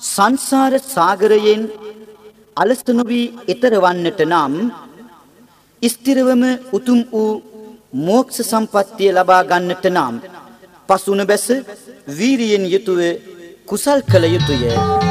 සංසාර සාගරයෙන් අලස නොවි ඈතර වන්නට නම් ස්ථිරවම උතුම් වූ මෝක්ෂ සම්පත්තිය ලබා ගන්නට නම් පසුන බැස වීරියෙන් යුතුව කුසල් කළ යුතුය.